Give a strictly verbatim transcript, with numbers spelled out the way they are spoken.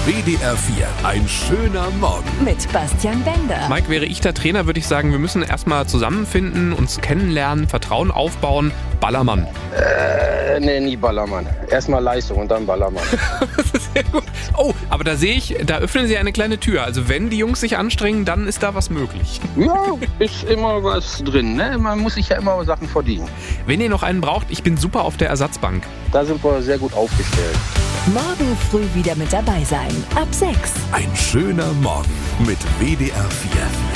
W D R vier, ein schöner Morgen. Mit Bastian Bender. Mike, wäre ich der Trainer, würde ich sagen, wir müssen erstmal zusammenfinden, uns kennenlernen, Vertrauen aufbauen. Ballermann. Äh, nee, nie Ballermann. Erstmal Leistung und dann Ballermann. Das ist sehr gut. Oh, aber da sehe ich, da öffnen sie eine kleine Tür. Also wenn die Jungs sich anstrengen, dann ist da was möglich. Ja, ist immer was drin, ne? Man muss sich ja immer Sachen verdienen. Wenn ihr noch einen braucht, ich bin super auf der Ersatzbank. Da sind wir sehr gut aufgestellt. Morgen früh wieder mit dabei sein. Ab sechs. Ein schöner Morgen mit W D R vier.